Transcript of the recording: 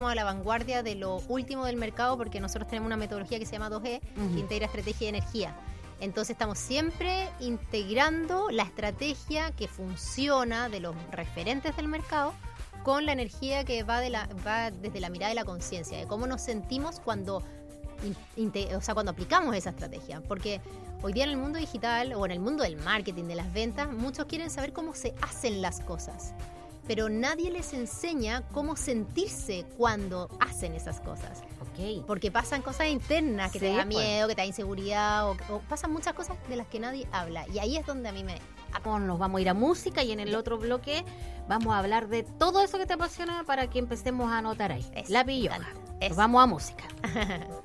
a la vanguardia de lo último del mercado, porque nosotros tenemos una metodología que se llama 2E, que integra estrategia y energía. Entonces estamos siempre integrando la estrategia que funciona de los referentes del mercado con la energía que va desde la mirada de la conciencia, de cómo nos sentimos cuando aplicamos esa estrategia. Porque hoy día en el mundo digital o en el mundo del marketing, de las ventas, muchos quieren saber cómo se hacen las cosas, pero nadie les enseña cómo sentirse cuando hacen esas cosas. Okay. Porque pasan cosas internas que te da miedo, que te da inseguridad, o pasan muchas cosas de las que nadie habla. Y ahí es donde a mí nos vamos a ir a música, y en el otro bloque vamos a hablar de todo eso que te apasiona para que empecemos a anotar ahí. Eso, Lápiz y hoja. Nos vamos a música.